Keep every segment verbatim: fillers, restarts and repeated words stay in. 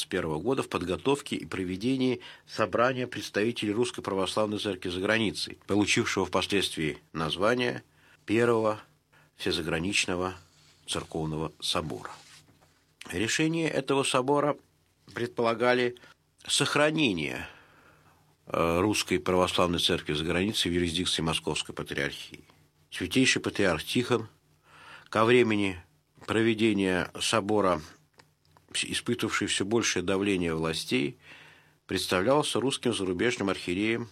двадцать первого года в подготовке и проведении собрания представителей Русской Православной Церкви за границей, получившего впоследствии название Первого Всезаграничного Церковного Собора. Решения этого собора предполагали сохранение Русской Православной Церкви за границей в юрисдикции Московской Патриархии. Святейший Патриарх Тихон ко времени проведения собора, испытывавший все большее давление властей, представлялся русским зарубежным архиереем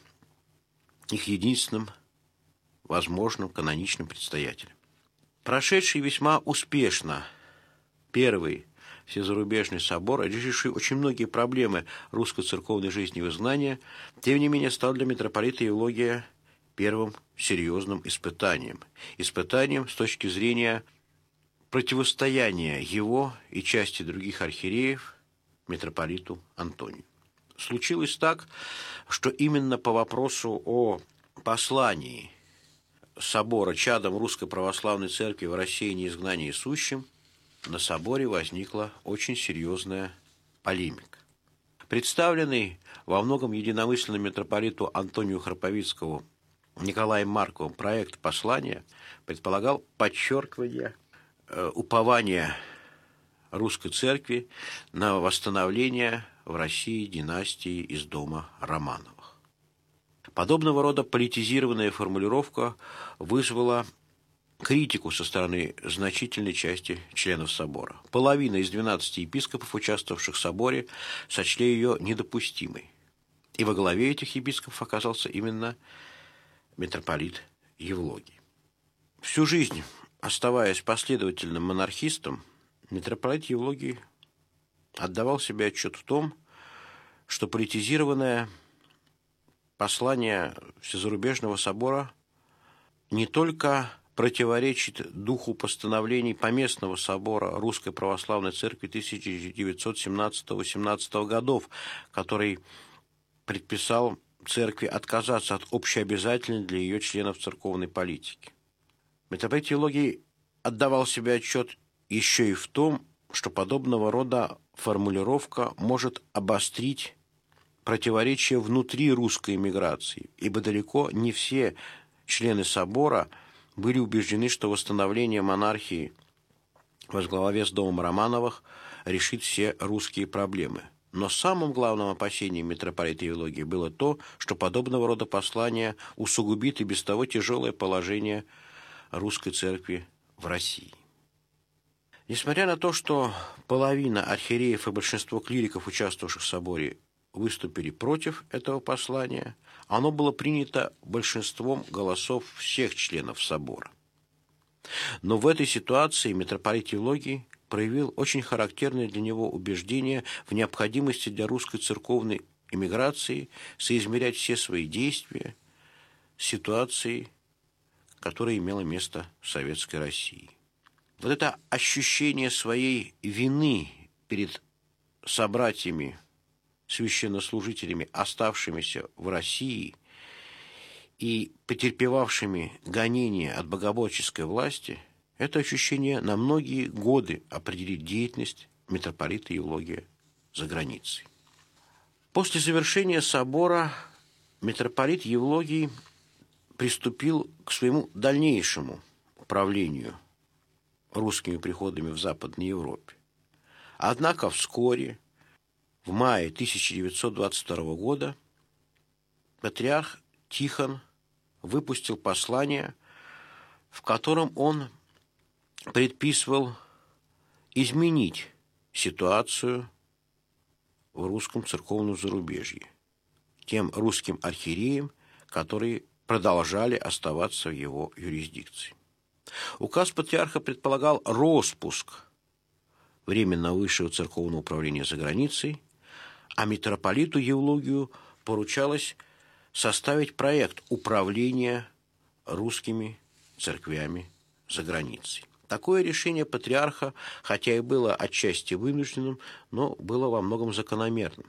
их единственным возможным каноничным предстоятелем. Прошедший весьма успешно Первый Всезарубежный собор, решивший очень многие проблемы русской церковной жизни и вызнания, тем не менее стал для митрополита Евлогия первым серьезным испытанием. Испытанием с точки зрения противостояния его и части других архиереев митрополиту Антонию. Случилось так, что именно по вопросу о послании собора чадом Русской Православной Церкви в рассеянии, изгнании и сущем на соборе возникла очень серьезная полемика. Представленный во многом единомысленным митрополиту Антонию Храповицкому Николаем Марковым проект послания предполагал подчеркивание э, упования Русской Церкви на восстановление в России династии из дома Романовых. Подобного рода политизированная формулировка вызвала критику со стороны значительной части членов собора. Половина из двенадцати епископов, участвовавших в соборе, сочли ее недопустимой. И во главе этих епископов оказался именно митрополит Евлогий. Всю жизнь, оставаясь последовательным монархистом, митрополит Евлогий отдавал себе отчет в том, что политизированное послание Всезарубежного собора не только противоречит духу постановлений Поместного собора Русской Православной Церкви тысяча девятьсот семнадцатого — восемнадцатого годов, который предписал церкви отказаться от общеобязательной для ее членов церковной политики. Митрополит Евлогий отдавал себе отчет еще и в том, что подобного рода формулировка может обострить противоречия внутри русской эмиграции, ибо далеко не все члены собора были убеждены, что восстановление монархии во главе с домом Романовых решит все русские проблемы. Но самым главным опасением митрополита Евлогия было то, что подобного рода послание усугубит и без того тяжелое положение русской церкви в России. Несмотря на то, что половина архиереев и большинство клириков, участвовавших в соборе, выступили против этого послания, оно было принято большинством голосов всех членов собора. Но в этой ситуации митрополит Евлогий проявил очень характерное для него убеждение в необходимости для русской церковной эмиграции соизмерять все свои действия с ситуацией, которая имела место в Советской России. Вот это ощущение своей вины перед собратьями, священнослужителями, оставшимися в России и потерпевавшими гонения от богоборческой власти, это ощущение на многие годы определит деятельность митрополита Евлогия за границей. После завершения собора митрополит Евлогий приступил к своему дальнейшему управлению русскими приходами в Западной Европе. Однако вскоре, в мае тысяча девятьсот двадцать второго года, патриарх Тихон выпустил послание, в котором он предписывал изменить ситуацию в русском церковном зарубежье тем русским архиереям, которые продолжали оставаться в его юрисдикции. Указ патриарха предполагал роспуск Временного высшего церковного управления за границей, а митрополиту Евлогию поручалось составить проект управления русскими церквями за границей. Такое решение патриарха, хотя и было отчасти вынужденным, но было во многом закономерным.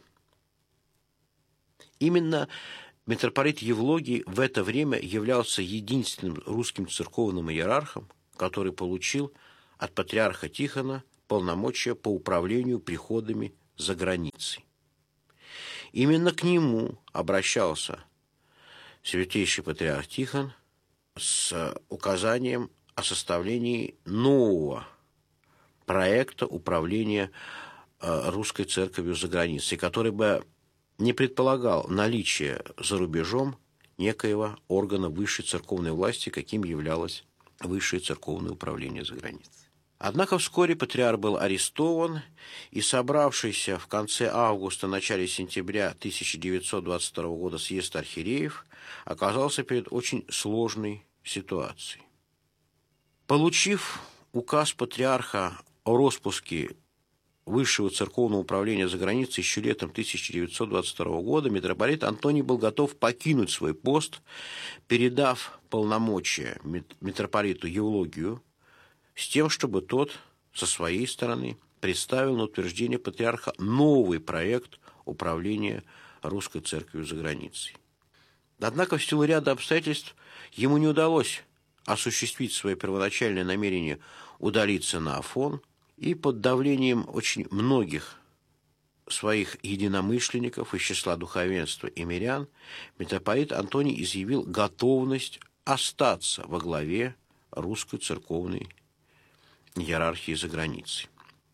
Именно митрополит Евлогий в это время являлся единственным русским церковным иерархом, который получил от патриарха Тихона полномочия по управлению приходами за границей. Именно к нему обращался святейший патриарх Тихон с указанием о составлении нового проекта управления русской церковью за границей, который бы не предполагал наличие за рубежом некоего органа высшей церковной власти, каким являлось высшее церковное управление за границей. Однако вскоре патриарх был арестован, и собравшийся в конце августа, начале сентября тысяча девятьсот двадцать второго года съезд архиереев оказался перед очень сложной ситуацией. Получив указ патриарха о распуске Высшего церковного управления за границей еще летом тысяча девятьсот двадцать второго года, митрополит Антоний был готов покинуть свой пост, передав полномочия митрополиту Евлогию с тем, чтобы тот со своей стороны представил на утверждение патриарха новый проект управления русской церковью за границей. Однако в силу ряда обстоятельств ему не удалось осуществить свое первоначальное намерение удалиться на Афон, и под давлением очень многих своих единомышленников из числа духовенства и мирян митрополит Антоний изъявил готовность остаться во главе русской церковной иерархии за границей.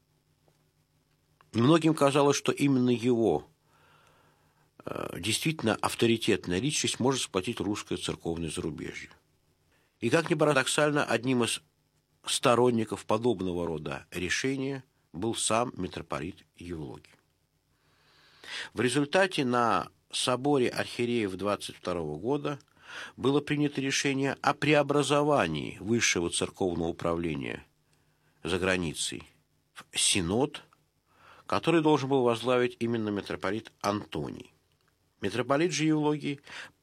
Многим казалось, что именно его э, действительно авторитетная личность может сплотить русское церковное зарубежье. И как ни парадоксально, одним из сторонников подобного рода решения был сам митрополит Евлогий. В результате на соборе архиереев двадцать второго года было принято решение о преобразовании высшего церковного управления за границей в синод, который должен был возглавить именно митрополит Антоний. Митрополит же Евлогий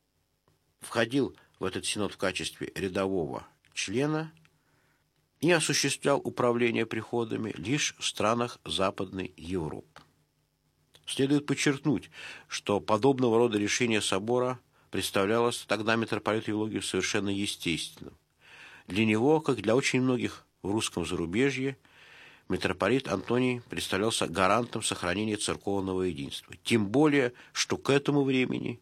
входил в этот синод в качестве рядового члена и осуществлял управление приходами лишь в странах Западной Европы. Следует подчеркнуть, что подобного рода решение собора представлялось тогда митрополиту Евлогию совершенно естественным. Для него, как для очень многих в русском зарубежье, митрополит Антоний представлялся гарантом сохранения церковного единства. Тем более, что к этому времени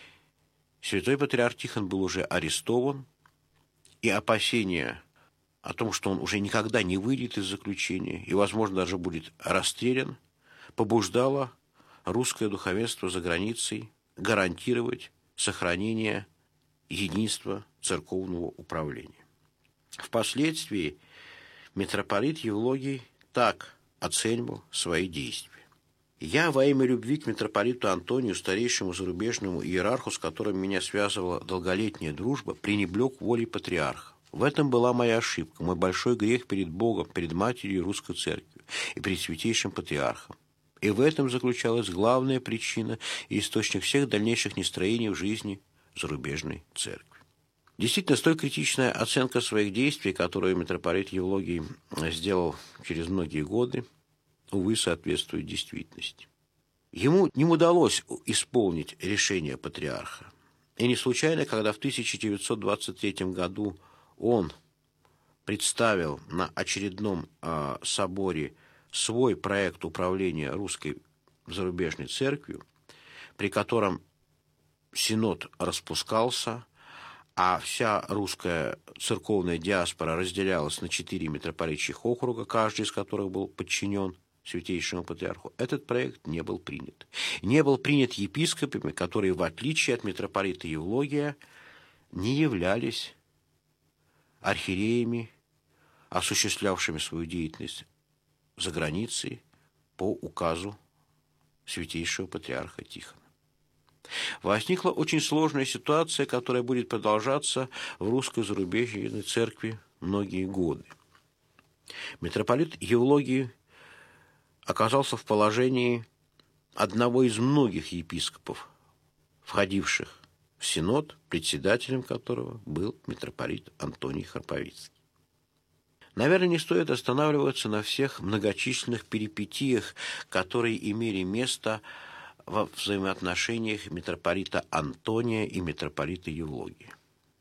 святой патриарх Тихон был уже арестован, и опасения о том, что он уже никогда не выйдет из заключения и, возможно, даже будет расстрелян, побуждало русское духовенство за границей гарантировать сохранение единства церковного управления. Впоследствии митрополит Евлогий так оценивал свои действия. «Я во имя любви к митрополиту Антонию, старейшему зарубежному иерарху, с которым меня связывала долголетняя дружба, пренебрег волей патриарха. В этом была моя ошибка, мой большой грех перед Богом, перед Матерью Русской Церкви и перед Святейшим Патриархом. И в этом заключалась главная причина и источник всех дальнейших нестроений в жизни зарубежной церкви». Действительно, столь критичная оценка своих действий, которую митрополит Евлогий сделал через многие годы, увы, соответствует действительности. Ему не удалось исполнить решение патриарха. И не случайно, когда в тысяча девятьсот двадцать третьем году он представил на очередном э, соборе свой проект управления русской зарубежной церковью, при котором синод распускался, а вся русская церковная диаспора разделялась на четыре митрополитчих округа, каждый из которых был подчинен святейшему патриарху, этот проект не был принят. Не был принят епископами, которые, в отличие от митрополита Евлогия, не являлись архиереями, осуществлявшими свою деятельность за границей по указу святейшего патриарха Тихона. Возникла очень сложная ситуация, которая будет продолжаться в русской зарубежной церкви многие годы. Митрополит Евлогий оказался в положении одного из многих епископов, входивших в синод, председателем которого был митрополит Антоний Харповицкий. Наверное, не стоит останавливаться на всех многочисленных перипетиях, которые имели место во взаимоотношениях митрополита Антония и митрополита Евлогия.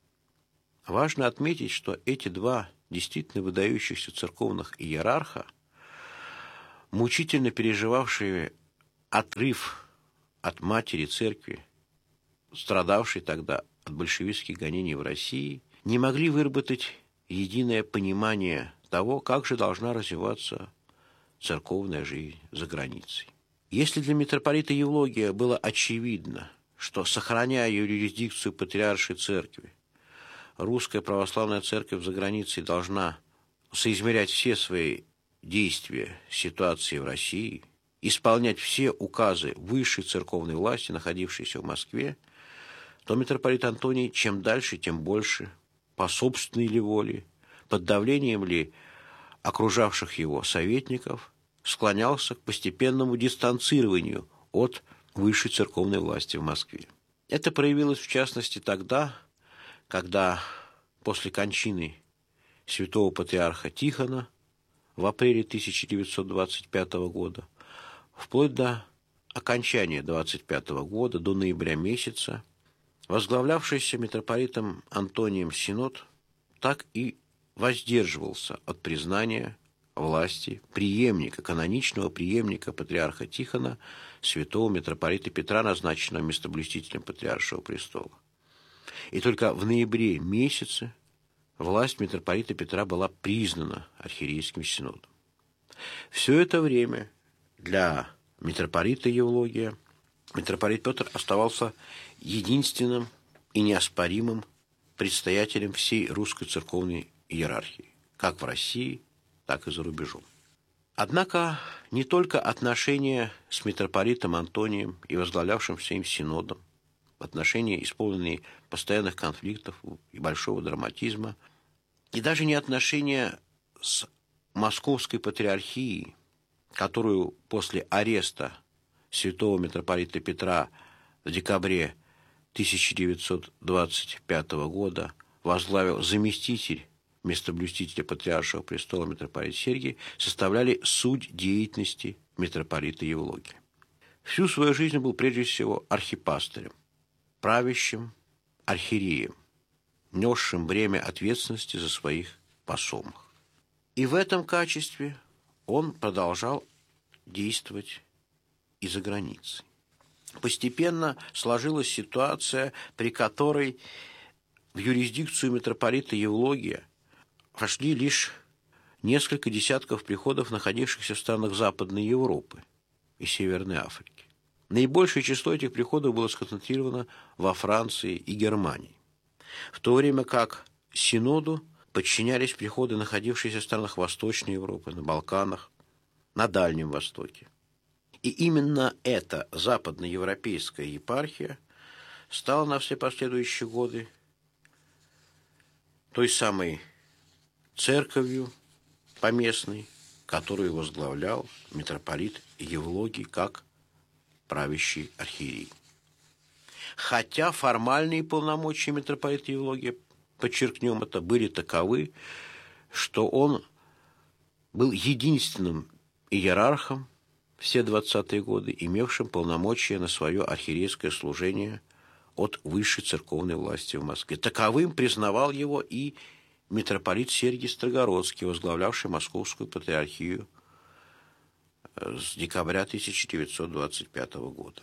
Важно отметить, что эти два действительно выдающихся церковных иерарха, мучительно переживавшие отрыв от матери церкви, страдавшей тогда от большевистских гонений в России, не могли выработать единое понимание того, как же должна развиваться церковная жизнь за границей. Если для митрополита Евлогия было очевидно, что, сохраняя юрисдикцию патриаршей церкви, русская православная церковь за границей должна соизмерять все свои действия с ситуацией в России, исполнять все указы высшей церковной власти, находившейся в Москве, то митрополит Антоний чем дальше, тем больше, по собственной ли воле, под давлением ли окружавших его советников, склонялся к постепенному дистанцированию от высшей церковной власти в Москве. Это проявилось, в частности, тогда, когда после кончины святого патриарха Тихона в апреле тысяча девятьсот двадцать пятого года, вплоть до окончания двадцать пятого года, до ноября месяца, возглавлявшийся митрополитом Антонием Синод так и воздерживался от признания власти преемника, каноничного преемника патриарха Тихона, святого митрополита Петра, назначенного местоблюстителем патриаршего престола. И только в ноябре месяце власть митрополита Петра была признана архиерейским синодом. Все это время для митрополита Евлогия митрополит Петр оставался единственным и неоспоримым предстоятелем всей русской церковной иерархии, как в России, так и за рубежом. Однако не только отношения с митрополитом Антонием и возглавлявшимся им синодом, отношения, исполненные постоянных конфликтов и большого драматизма, и даже не отношения с Московской патриархией, которую после ареста святого митрополита Петра в декабре тысяча девятьсот двадцать пятого года возглавил заместитель местоблюстителя патриаршего престола митрополит Сергий, составляли суть деятельности митрополита Евлогия. Всю свою жизнь был прежде всего архипастырем, правящим архиереем, несшим бремя ответственности за своих посомых. И в этом качестве он продолжал действовать и за границей. Постепенно сложилась ситуация, при которой в юрисдикцию митрополита Евлогия вошли лишь несколько десятков приходов, находившихся в странах Западной Европы и Северной Африки. Наибольшее число этих приходов было сконцентрировано во Франции и Германии, в то время как Синоду подчинялись приходы, находившиеся в странах Восточной Европы, на Балканах, на Дальнем Востоке. И именно эта западноевропейская епархия стала на все последующие годы той самой церковью поместной, которую возглавлял митрополит Евлогий как правящий архиерей. Хотя формальные полномочия митрополита Евлогия, подчеркнем это, были таковы, что он был единственным иерархом все двадцатые годы, имевшим полномочия на свое архиерейское служение от высшей церковной власти в Москве. Таковым признавал его и митрополит Сергий Строгородский, возглавлявший Московскую патриархию с декабря тысяча девятьсот двадцать пятого года.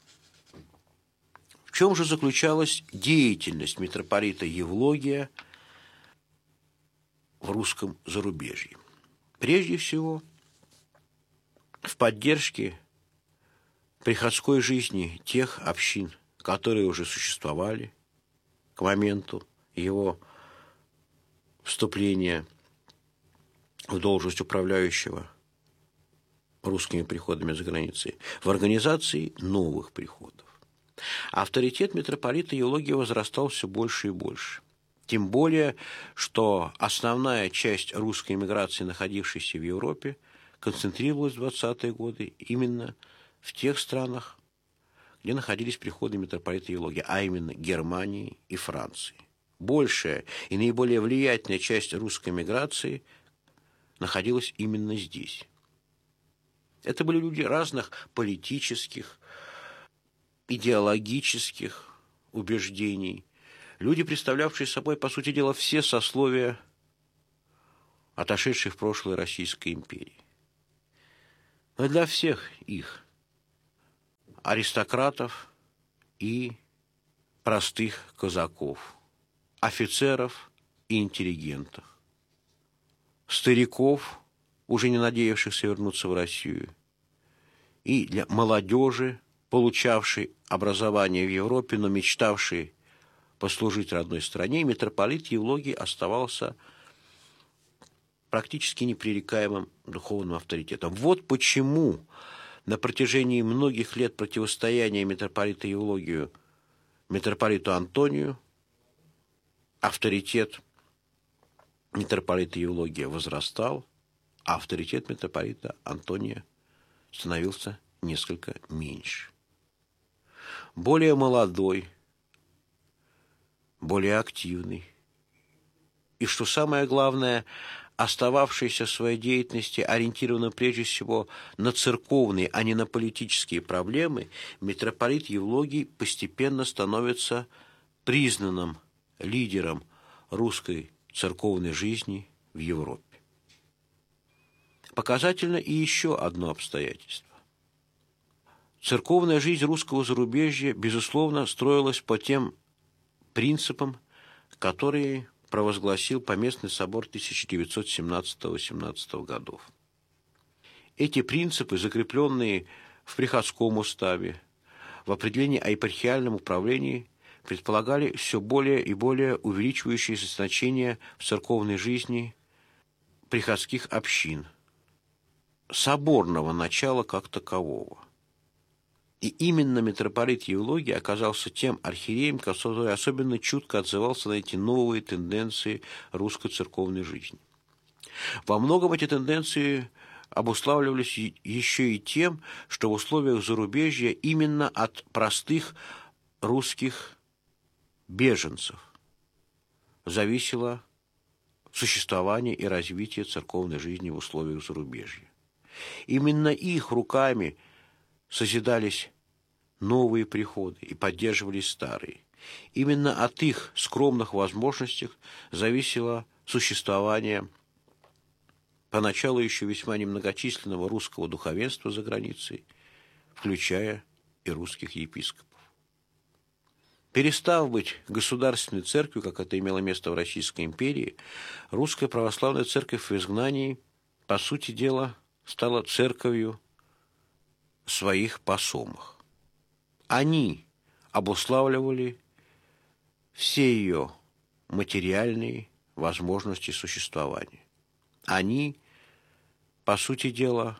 В чем же заключалась деятельность митрополита Евлогия в русском зарубежье? Прежде всего, в поддержке приходской жизни тех общин, которые уже существовали к моменту его вступления в должность управляющего русскими приходами за границей, в организации новых приходов. Авторитет митрополита Евлогия возрастал все больше и больше. Тем более, что основная часть русской эмиграции, находившейся в Европе, концентрировалась в двадцатые годы именно в тех странах, где находились приходы митрополита Евлогия, а именно Германии и Франции. Большая и наиболее влиятельная часть русской эмиграции находилась именно здесь. Это были люди разных политических, идеологических убеждений, люди, представлявшие собой, по сути дела, все сословия, отошедшие в прошлое Российской империи. Но для всех их аристократов и простых казаков, офицеров и интеллигентов, стариков, уже не надеявшихся вернуться в Россию, и для молодежи, получавшей образование в Европе, но мечтавшей послужить родной стране, митрополит Евлогий оставался практически непререкаемым духовным авторитетом. Вот почему на протяжении многих лет противостояния митрополита Евлогию митрополиту Антонию авторитет митрополита Евлогия возрастал, а авторитет митрополита Антония становился несколько меньше. Более молодой, более активный и, что самое главное, остававшийся в своей деятельности ориентированным прежде всего на церковные, а не на политические проблемы, митрополит Евлогий постепенно становится признанным лидером русской церковной жизни в Европе. Показательно и еще одно обстоятельство. Церковная жизнь русского зарубежья, безусловно, строилась по тем принципам, которые провозгласил Поместный собор тысяча девятьсот семнадцатого-семнадцатого годов. Эти принципы, закрепленные в приходском уставе, в определении о епархиальном управлении, предполагали все более и более увеличивающееся значение в церковной жизни приходских общин, соборного начала как такового. И именно митрополит Евлогий оказался тем архиереем, который особенно чутко отзывался на эти новые тенденции русской церковной жизни. Во многом эти тенденции обуславливались еще и тем, что в условиях зарубежья именно от простых русских беженцев зависело существование и развитие церковной жизни в условиях зарубежья. Именно их руками созидались новые приходы и поддерживались старые. Именно от их скромных возможностей зависело существование поначалу еще весьма немногочисленного русского духовенства за границей, включая и русских епископов. Перестав быть государственной церковью, как это имело место в Российской империи, русская православная церковь в изгнании, по сути дела, стала церковью своих посомых. Они обуславливали все ее материальные возможности существования. Они, по сути дела,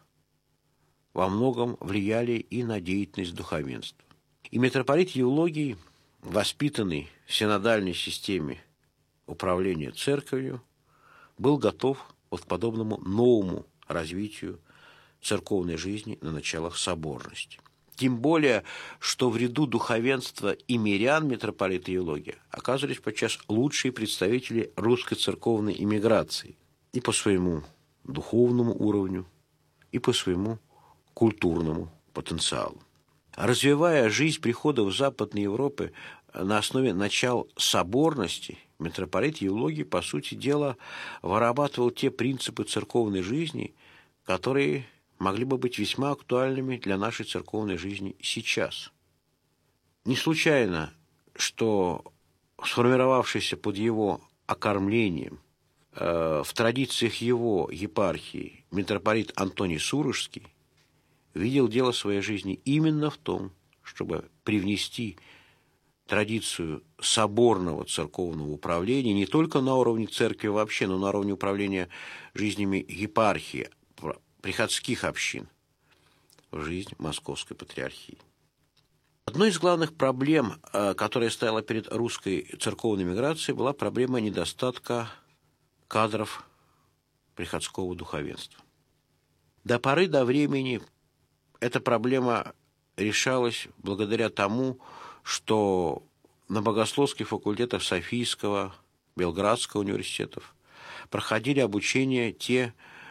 во многом влияли и на деятельность духовенства. И митрополит Евлогий, воспитанный в синодальной системе управления церковью, был готов вот к подобному новому развитию церковной жизни на началах соборности. Тем более, что в ряду духовенства и мирян митрополита Евлогия оказывались подчас лучшие представители русской церковной эмиграции и по своему духовному уровню, и по своему культурному потенциалу. Развивая жизнь приходов Западной Европы на основе начал соборности, митрополит Евлогий, по сути дела, вырабатывал те принципы церковной жизни, которые могли бы быть весьма актуальными для нашей церковной жизни сейчас. Не случайно, что сформировавшийся под его окормлением э, в традициях его епархии митрополит Антоний Сурожский видел дело своей жизни именно в том, чтобы привнести традицию соборного церковного управления не только на уровне церкви вообще, но на уровне управления жизнями епархии, приходских общин в жизнь Московской патриархии. Одной из главных проблем, которая стояла перед русской церковной миграцией, была проблема недостатка кадров приходского духовенства. До поры до времени эта проблема решалась благодаря тому, что на богословских факультетах Софийского, Белградского университетов проходили обучение те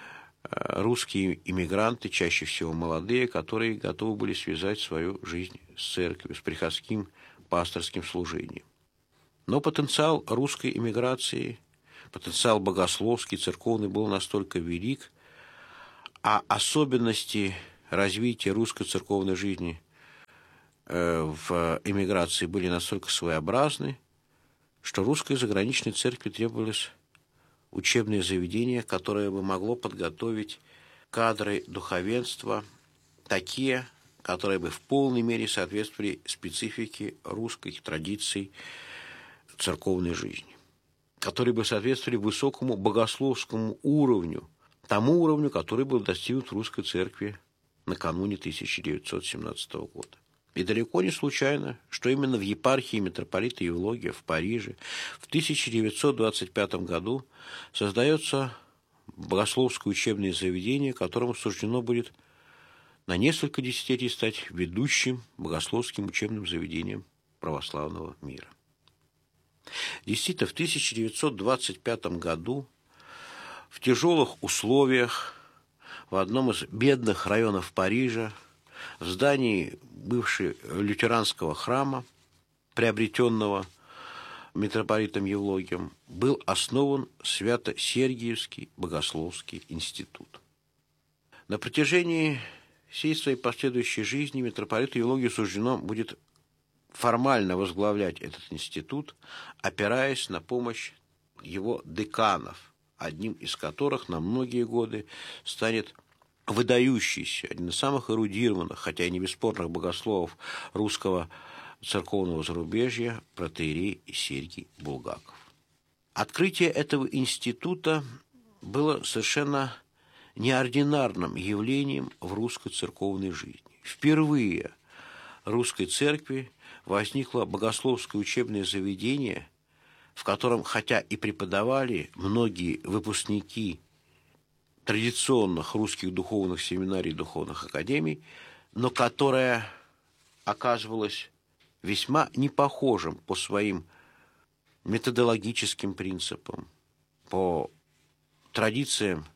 русские иммигранты, чаще всего молодые, которые готовы были связать свою жизнь с церковью, с приходским пасторским служением. Но потенциал русской иммиграции, потенциал богословский, церковный был настолько велик, а особенности развития русской церковной жизни в эмиграции были настолько своеобразны, что русской заграничной церкви требовалось учебное заведение, которое бы могло подготовить кадры духовенства, такие, которые бы в полной мере соответствовали специфике русских традиций церковной жизни, которые бы соответствовали высокому богословскому уровню, тому уровню, который был достигнут в русской церкви накануне тысяча девятьсот семнадцатого года. И далеко не случайно, что именно в епархии митрополита Евлогия в Париже в тысяча девятьсот двадцать пятом году создается богословское учебное заведение, которому суждено будет на несколько десятилетий стать ведущим богословским учебным заведением православного мира. Действительно, в тысяча девятьсот двадцать пятом году в тяжелых условиях в одном из бедных районов Парижа в здании бывшего лютеранского храма, приобретенного митрополитом Евлогием, был основан Свято-Сергиевский богословский институт. На протяжении всей своей последующей жизни митрополиту Евлогию суждено будет формально возглавлять этот институт, опираясь на помощь его деканов, одним из которых на многие годы станет выдающийся, один из самых эрудированных, хотя и не бесспорных богословов русского церковного зарубежья, протоиерей Сергий Булгаков. Открытие этого института было совершенно неординарным явлением в русской церковной жизни. Впервые в русской церкви возникло богословское учебное заведение, в котором, хотя и преподавали многие выпускники традиционных русских духовных семинарий и духовных академий, но которое оказывалось весьма непохожим по своим методологическим принципам, по традициям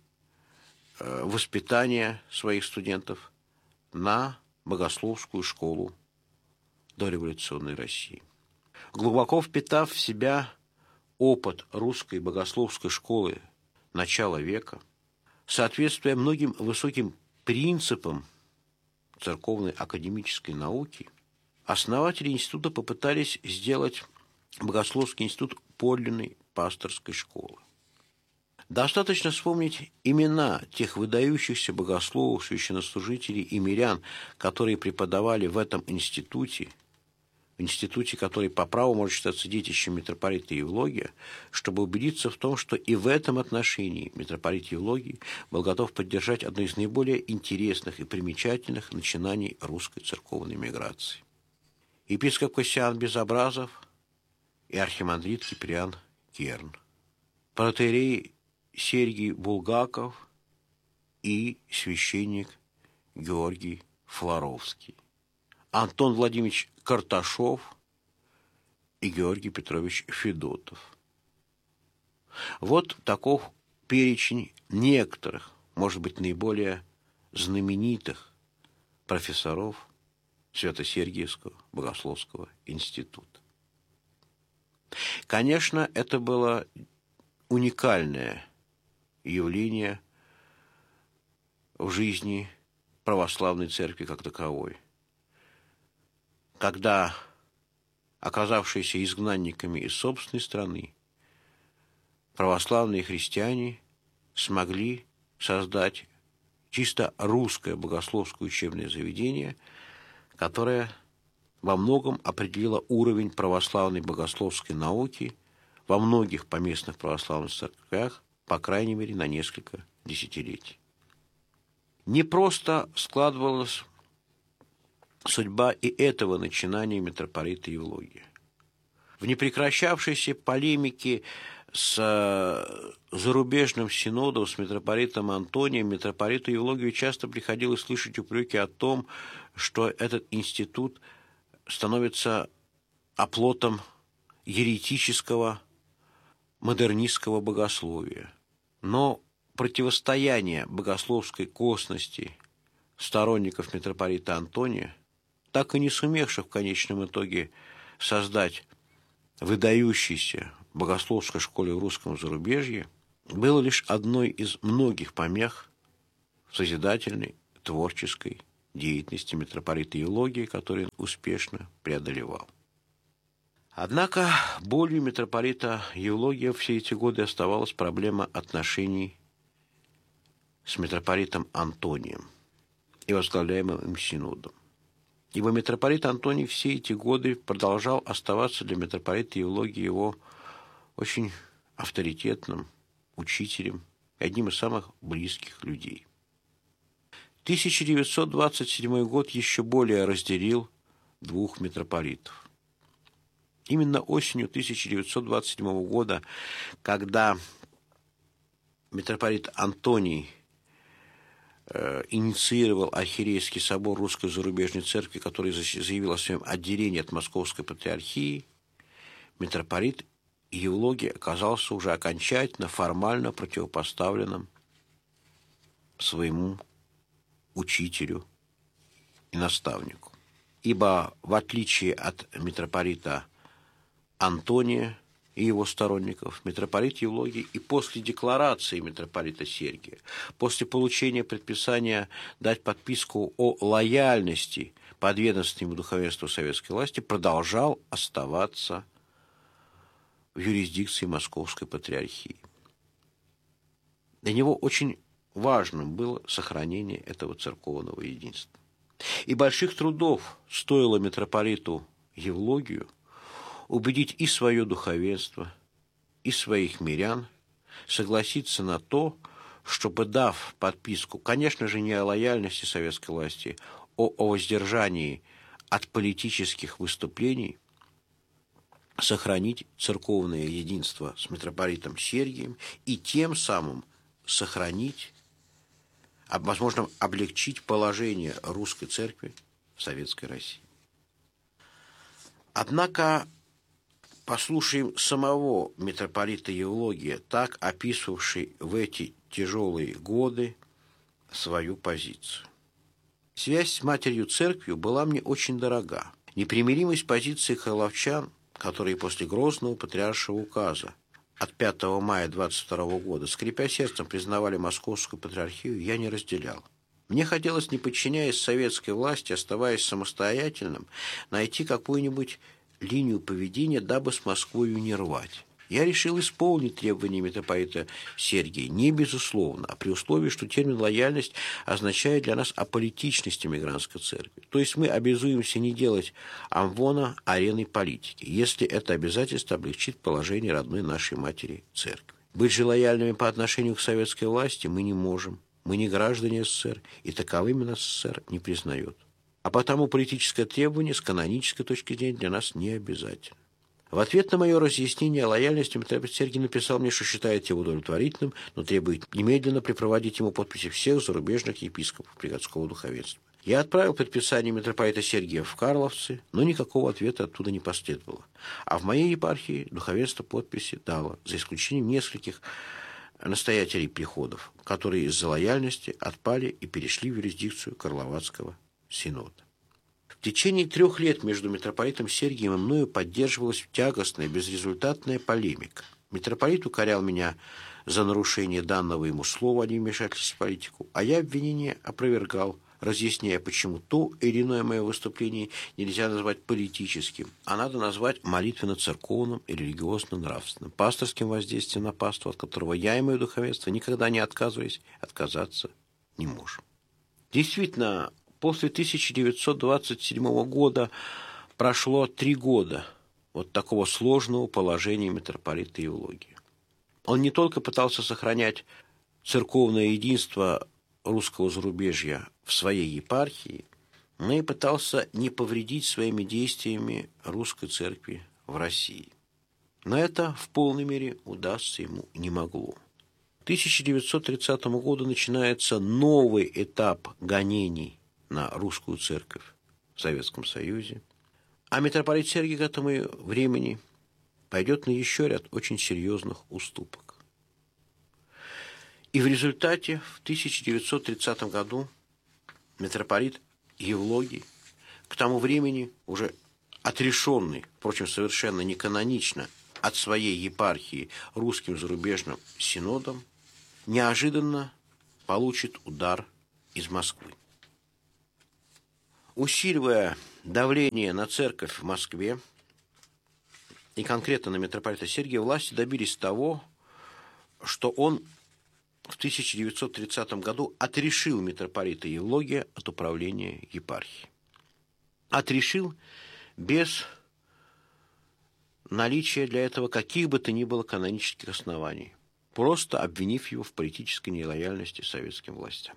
воспитания своих студентов на богословскую школу дореволюционной России. Глубоко впитав в себя опыт русской богословской школы начала века, соответствуя многим высоким принципам церковной академической науки, основатели института попытались сделать богословский институт подлинной пасторской школы. Достаточно вспомнить имена тех выдающихся богословов, священнослужителей и мирян, которые преподавали в этом институте, в институте, который по праву может считаться детищем митрополита Евлогия, чтобы убедиться в том, что и в этом отношении митрополит Евлогий был готов поддержать одно из наиболее интересных и примечательных начинаний русской церковной миграции. Епископ Кассиан Безобразов и архимандрит Киприан Керн, протоиерей Сергий Булгаков и священник Георгий Флоровский, Антон Владимирович Карташов и Георгий Петрович Федотов. Вот таков перечень некоторых, может быть, наиболее знаменитых профессоров Свято-Сергиевского богословского института. Конечно, это было уникальное явление в жизни православной церкви как таковой, когда оказавшиеся изгнанниками из собственной страны православные христиане смогли создать чисто русское богословское учебное заведение, которое во многом определило уровень православной богословской науки во многих поместных православных церквях, по крайней мере, на несколько десятилетий. Не просто складывалась судьба и этого начинания митрополита Евлогия. В непрекращавшейся полемике с зарубежным синодом, с митрополитом Антонием, митрополиту Евлогию часто приходилось слышать упреки о том, что этот институт становится оплотом еретического модернистского богословия. Но противостояние богословской косности сторонников митрополита Антония, так и не сумевших в конечном итоге создать выдающейся богословской школе в русском зарубежье, было лишь одной из многих помех в созидательной творческой деятельности митрополита Евлогия, который он успешно преодолевал. Однако болью митрополита Евлогия все эти годы оставалась проблема отношений с митрополитом Антонием и возглавляемым им синодом. Ибо митрополит Антоний все эти годы продолжал оставаться для митрополита Евлогия его очень авторитетным учителем и одним из самых близких людей. тысяча девятьсот двадцать седьмой год еще более разделил двух митрополитов. Именно осенью тысяча девятьсот двадцать седьмого года, когда митрополит Антоний э, инициировал архиерейский собор Русской зарубежной церкви, который заявил о своем отделении от Московской патриархии, митрополит Евлогий оказался уже окончательно, формально противопоставленным своему учителю и наставнику. Ибо, в отличие от митрополита Антония и его сторонников, митрополит Евлогий и после декларации митрополита Сергия, после получения предписания дать подписку о лояльности подведомственному духовенству советской власти, продолжал оставаться в юрисдикции Московской патриархии. Для него очень важным было сохранение этого церковного единства. И больших трудов стоило митрополиту Евлогию убедить и свое духовенство, и своих мирян согласиться на то, чтобы, дав подписку, конечно же, не о лояльности советской власти, а о воздержании от политических выступлений, сохранить церковное единство с митрополитом Сергием и тем самым сохранить, а, возможно, облегчить положение русской церкви в Советской России. Однако послушаем самого митрополита Евлогия, так описывавший в эти тяжелые годы свою позицию. Связь с Матерью Церковью была мне очень дорога. Непримиримость позиции харловчан, которые после Грозного патриаршего указа от пятого мая двадцать второго года, скрипя сердцем, признавали Московскую патриархию, я не разделял. Мне хотелось, не подчиняясь советской власти, оставаясь самостоятельным, найти какую-нибудь линию поведения, дабы с Москвою не рвать. Я решил исполнить требования митрополита Сергия, не безусловно, а при условии, что термин «лояльность» означает для нас аполитичность эмигрантской церкви. То есть мы обязуемся не делать амвона ареной политики, если это обязательство облегчит положение родной нашей матери церкви. Быть же лояльными по отношению к советской власти мы не можем. Мы не граждане СССР, и таковыми нас СССР не признает. А потому политическое требование с канонической точки зрения для нас не обязательно. В ответ на мое разъяснение о лояльности митрополит Сергий написал мне, что считает его удовлетворительным, но требует немедленно припроводить ему подписи всех зарубежных епископов приходского духовенства. Я отправил предписание митрополита Сергия в Карловцы, но никакого ответа оттуда не последовало. А в моей епархии духовенство подписи дало, за исключением нескольких настоятелей приходов, которые из-за лояльности отпали и перешли в юрисдикцию Карловацкого синода. В течение трех лет между митрополитом Сергием и мною поддерживалась тягостная, безрезультатная полемика. Митрополит укорял меня за нарушение данного ему слова о невмешательстве в политику, а я обвинение опровергал, разъясняя, почему то или иное мое выступление нельзя назвать политическим, а надо назвать молитвенно-церковным и религиозно-нравственным, пасторским воздействием на паству, от которого я и мое духовенство, никогда не отказываясь, отказаться не можем. Действительно, после тысяча девятьсот двадцать седьмого года прошло три года вот такого сложного положения митрополита Евлогия. Он не только пытался сохранять церковное единство русского зарубежья в своей епархии, но и пытался не повредить своими действиями русской церкви в России. Но это в полной мере удастся ему не могло. К тысяча девятьсот тридцатому году начинается новый этап гонений на русскую церковь в Советском Союзе, а митрополит Сергий к этому времени пойдет на еще ряд очень серьезных уступок. И в результате в тысяча девятьсот тридцатом году митрополит Евлогий, к тому времени уже отрешенный, впрочем, совершенно неканонично, от своей епархии русским зарубежным синодом, неожиданно получит удар из Москвы. усиливая давление на церковь в Москве и конкретно на митрополита Сергия, власти добились того, что он в тысяча девятьсот тридцатом году отрешил митрополита Евлогия от управления епархией. Отрешил без наличия для этого каких бы то ни было канонических оснований, просто обвинив его в политической нелояльности советским властям.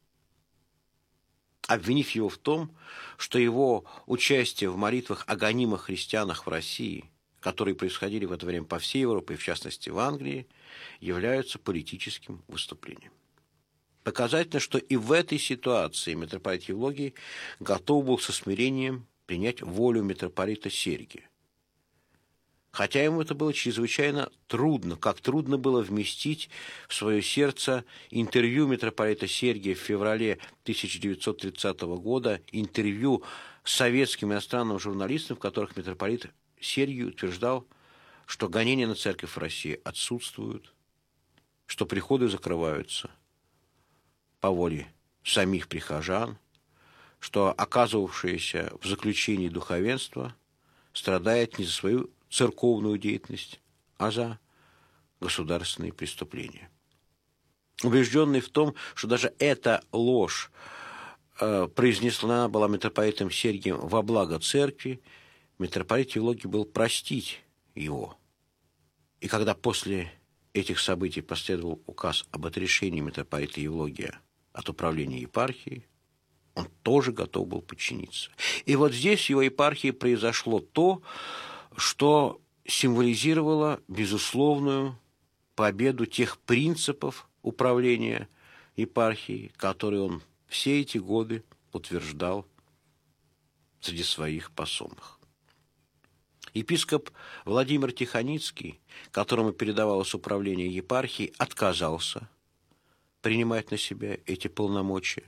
Обвинив его в том, что его участие в молитвах о гонимых христианах в России, которые происходили в это время по всей Европе, и в частности в Англии, являются политическим выступлением. Показательно, что и в этой ситуации митрополит Евлогий готов был со смирением принять волю митрополита Сергия. Хотя ему это было чрезвычайно трудно, как трудно было вместить в свое сердце интервью митрополита Сергия в феврале тысяча девятьсот тридцатого года, интервью с советским иностранным журналистом, в которых митрополит Сергий утверждал, что гонения на церковь в России отсутствуют, что приходы закрываются по воле самих прихожан, что оказывавшееся в заключении духовенство страдает не за свою церковную деятельность, а за государственные преступления. Убежденный в том, что даже эта ложь э, произнесена была митрополитом Сергием во благо церкви, митрополит Евлогий был простить его. И когда после этих событий последовал указ об отрешении митрополита Евлогия от управления епархией, он тоже готов был подчиниться. И вот здесь в его епархии произошло то, что символизировало безусловную победу тех принципов управления епархией, которые он все эти годы утверждал среди своих посомных. Епископ Владимир Тихоницкий, которому передавалось управление епархией, отказался принимать на себя эти полномочия.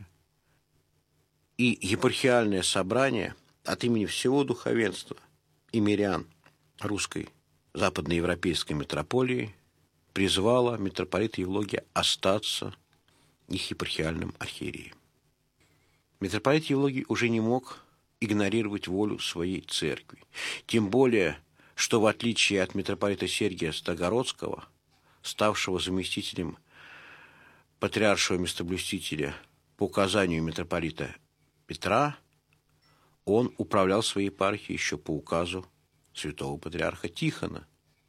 И епархиальное собрание от имени всего духовенства и мирян русской западноевропейской митрополии призвало митрополита Евлогия остаться их епархиальным архиереем. Митрополит Евлогий уже не мог игнорировать волю своей церкви. Тем более, что в отличие от митрополита Сергия Стогородского, ставшего заместителем патриаршего местоблюстителя по указанию митрополита Петра, он управлял своей епархией еще по указу святого патриарха Тихона.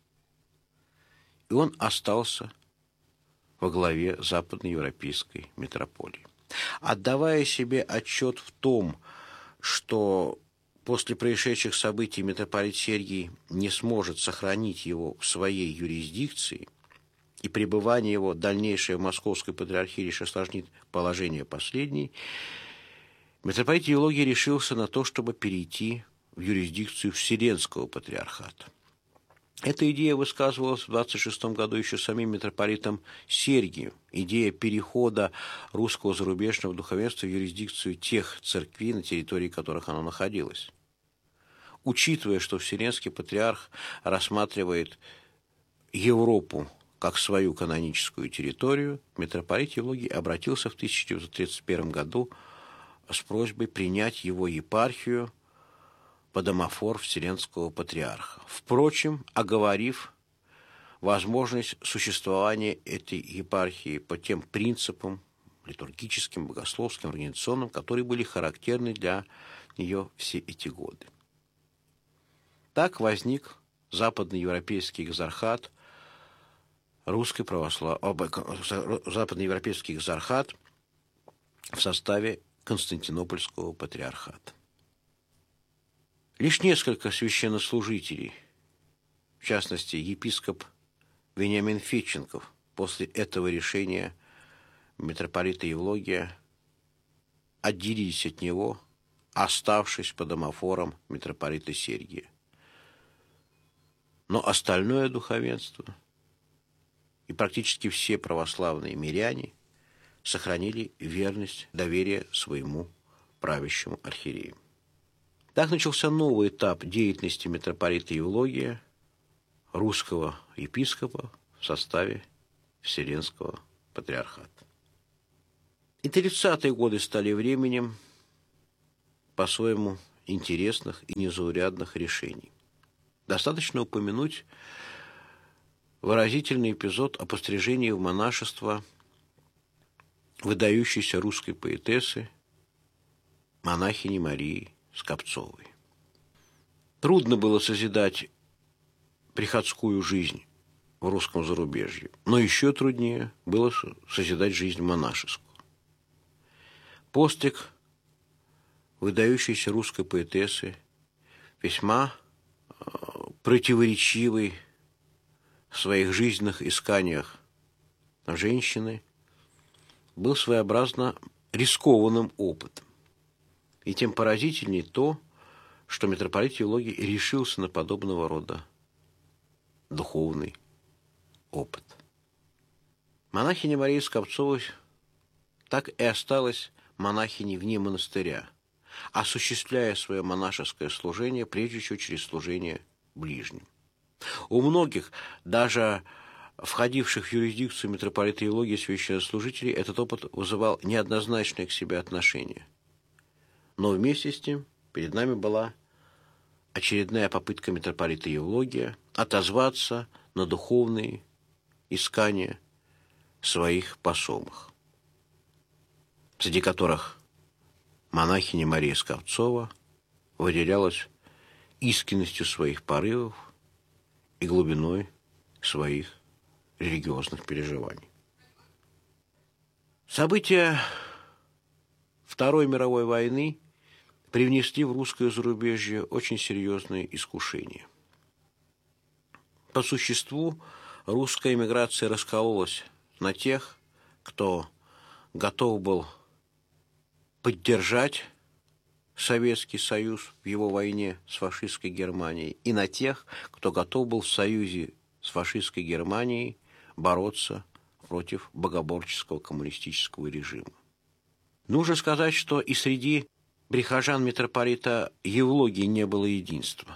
И он остался во главе западноевропейской митрополии. Отдавая себе отчет в том, что после происшедших событий митрополит Сергий не сможет сохранить его в своей юрисдикции, и пребывание его дальнейшее в Московской патриархии лишь осложнит положение последней, митрополит Евлогий решился на то, чтобы перейти в юрисдикцию Вселенского патриархата. Эта идея высказывалась в двадцать шестом году еще самим митрополитом Сергием. Идея перехода русского зарубежного духовенства в юрисдикцию тех церквей, на территории которых оно находилось. Учитывая, что Вселенский патриарх рассматривает Европу как свою каноническую территорию, митрополит Евлогий обратился в тысяча девятьсот тридцать первом году с просьбой принять его епархию под омофор Вселенского патриарха. Впрочем, оговорив возможность существования этой епархии по тем принципам литургическим, богословским, организационным, которые были характерны для нее все эти годы. Так возник западноевропейский экзархат русской православной, западноевропейский экзархат в составе Константинопольского патриархата. Лишь несколько священнослужителей, в частности, епископ Вениамин Федченков, после этого решения митрополита Евлогия отделились от него, оставшись под омофором митрополита Сергия. Но остальное духовенство и практически все православные миряне сохранили верность, доверие своему правящему архиерею. Так начался новый этап деятельности митрополита Евлогия, русского епископа в составе Вселенского патриархата. И тридцатые годы стали временем по-своему интересных и незаурядных решений. Достаточно упомянуть выразительный эпизод о пострижении в монашество выдающейся русской поэтессы, монахини Марии Скопцовой. Трудно было созидать приходскую жизнь в русском зарубежье, но еще труднее было созидать жизнь монашескую. Постриг выдающейся русской поэтессы, весьма э, противоречивый в своих жизненных исканиях женщины, был своеобразно рискованным опытом. И тем поразительнее то, что митрополит Евлогий решился на подобного рода духовный опыт. Монахиня Мария Скопцова так и осталась монахиней вне монастыря, осуществляя свое монашеское служение, прежде всего через служение ближним. У многих, даже входивших в юрисдикцию митрополита Евлогия священнослужителей, этот опыт вызывал неоднозначное к себе отношение. Но вместе с тем перед нами была очередная попытка митрополита Евлогия отозваться на духовные искания своих посомых, среди которых монахиня Мария Скопцова выделялась искренностью своих порывов и глубиной своих религиозных переживаний. События Второй мировой войны привнесли в русское зарубежье очень серьезные искушения. По существу, русская эмиграция раскололась на тех, кто готов был поддержать Советский Союз в его войне с фашистской Германией, и на тех, кто готов был в союзе с фашистской Германией бороться против богоборческого коммунистического режима. Нужно сказать, что и среди прихожан митрополита Евлогия не было единства.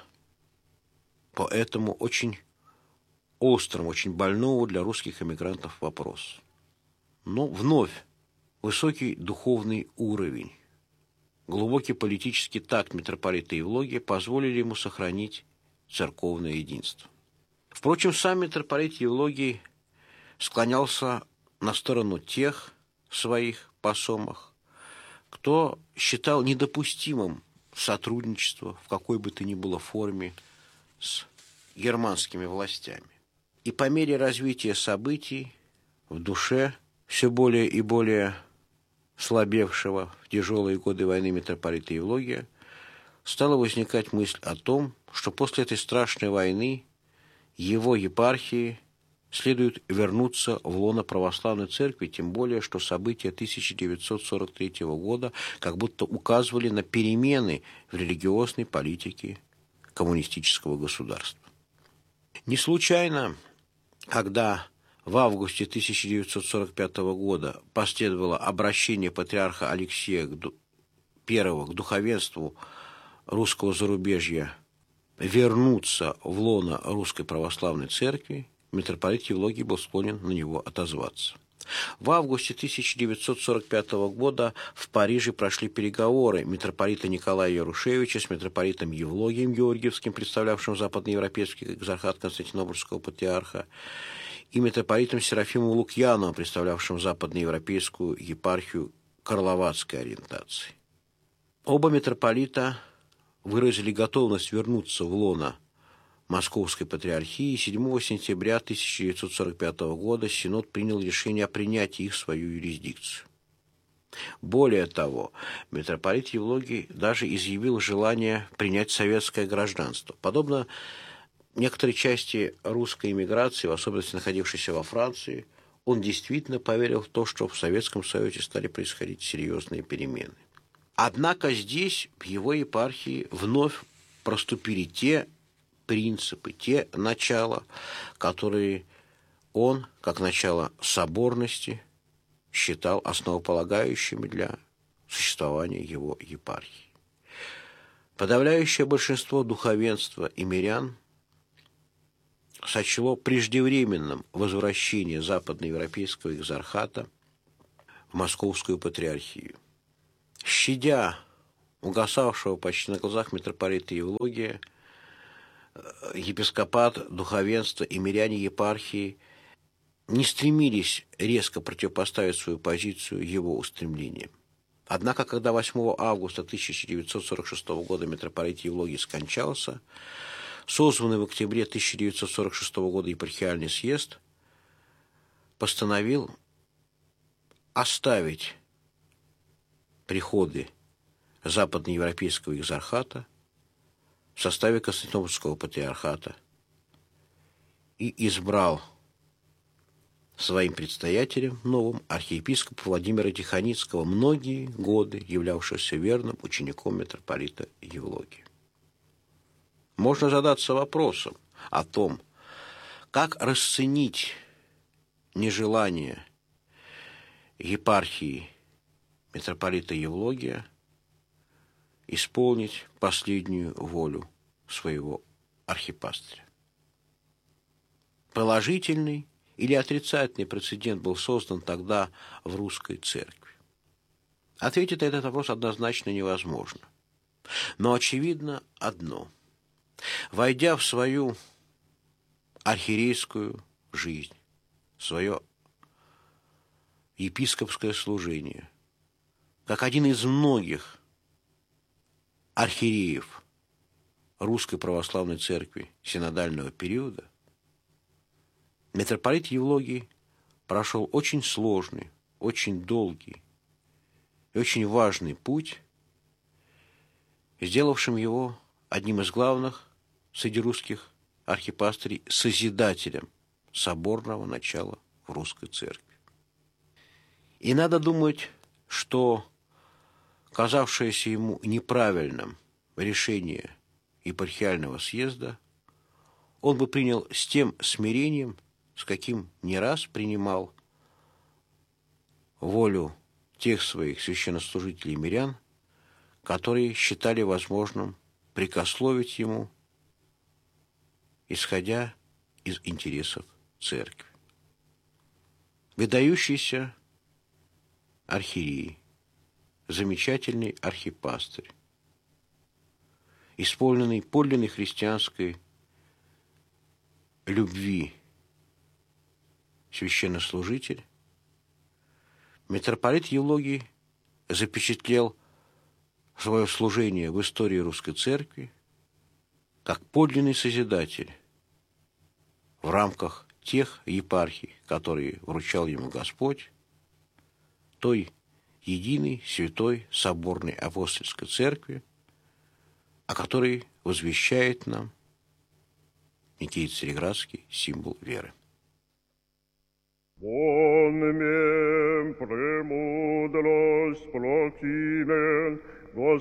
По этому очень острому, очень больному для русских эмигрантов вопрос. Но вновь высокий духовный уровень, глубокий политический такт митрополита Евлогия позволили ему сохранить церковное единство. Впрочем, сам митрополит Евлогий склонялся на сторону тех своих посомах, кто считал недопустимым сотрудничество в какой бы то ни было форме с германскими властями. И по мере развития событий в душе все более и более слабевшего в тяжелые годы войны митрополита Евлогия стала возникать мысль о том, что после этой страшной войны его епархии следует вернуться в лоно православной церкви, тем более, что события тысяча девятьсот сорок третьего года как будто указывали на перемены в религиозной политике коммунистического государства. Не случайно, когда в августе тысяча девятьсот сорок пятого года последовало обращение патриарха Алексия I к духовенству русского зарубежья вернуться в лоно Русской Православной Церкви, митрополит Евлогий был склонен на него отозваться. В августе тысяча девятьсот сорок пятого года в Париже прошли переговоры митрополита Николая Ярушевича с митрополитом Евлогием Георгиевским, представлявшим западноевропейский экзархат Константинопольского патриарха, и митрополитом Серафимом Лукьяновым, представлявшим западноевропейскую епархию карловацкой ориентации. Оба митрополита выразили готовность вернуться в лоно Московской патриархии, и седьмого сентября тысяча девятьсот сорок пятого года Синод принял решение о принятии их в свою юрисдикцию. Более того, митрополит Евлогий даже изъявил желание принять советское гражданство. Подобно некоторой части русской эмиграции, в особенности находившейся во Франции, он действительно поверил в то, что в Советском Союзе стали происходить серьезные перемены. Однако здесь, в его епархии, вновь проступили те принципы, те начала, которые он, как начало соборности, считал основополагающими для существования его епархии. Подавляющее большинство духовенства и мирян сочло преждевременным возвращение западноевропейского экзархата в Московскую патриархию. Щадя угасавшего почти на глазах митрополита Евлогия, епископат, духовенство и миряне епархии не стремились резко противопоставить свою позицию его устремлениям. Однако, когда восьмого августа тысяча девятьсот сорок шестого года митрополит Евлогий скончался, созванный в октябре тысяча девятьсот сорок шестого года епархиальный съезд постановил оставить приходы западноевропейского экзархата в составе Константинопольского патриархата и избрал своим предстоятелем новым архиепископа Владимира Тихоницкого, многие годы являвшегося верным учеником митрополита Евлогия. Можно задаться вопросом о том, как расценить нежелание епархии митрополита Евлогия исполнить последнюю волю своего архипастыря. Положительный или отрицательный прецедент был создан тогда в русской церкви? Ответить на этот вопрос однозначно невозможно. Но очевидно одно. Войдя в свою архиерейскую жизнь, в свое епископское служение, как один из многих архиереев Русской Православной Церкви синодального периода, митрополит Евлогий прошел очень сложный, очень долгий и очень важный путь, сделавшим его одним из главных среди русских архипастырей, созидателем соборного начала в русской церкви. И надо думать, что казавшееся ему неправильным решение епархиального съезда он бы принял с тем смирением, с каким не раз принимал волю тех своих священнослужителей и мирян, которые считали возможным прикословить ему, исходя из интересов церкви. Выдающийся архиерей, замечательный архипастырь, исполненный подлинной христианской любви священнослужитель, митрополит Евлогий запечатлел свое служение в истории русской церкви как подлинный созидатель в рамках тех епархий, которые вручал ему Господь, той единой, святой, соборной апостольской церкви, о которой возвещает нам Никита Цареградский, символ веры. Bonne mem pремудрость прокимен,